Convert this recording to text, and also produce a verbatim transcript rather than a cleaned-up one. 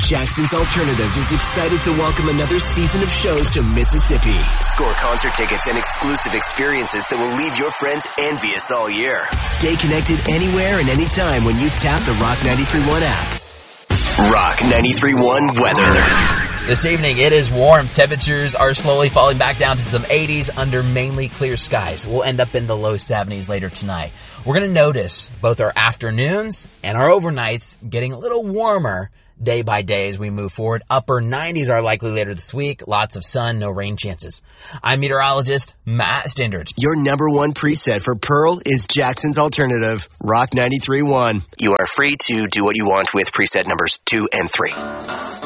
Jackson's Alternative is excited to welcome another season of shows to Mississippi. Score concert tickets and exclusive experiences that will leave your friends envious all year. Stay connected anywhere and anytime when you tap the Rock ninety-three point one app. Rock ninety-three point one weather. This evening, it is warm. Temperatures are slowly falling back down to some eighties under mainly clear skies. We'll end up in the low seventies later tonight. We're going to notice both our afternoons and our overnights getting a little warmer day by day as we move forward. Upper nineties are likely later this week. Lots of sun, no rain chances. I'm meteorologist Matt Standard. Your number one preset for Pearl is Jackson's Alternative, Rock ninety-three point one. You are free to do what you want with preset numbers two and three.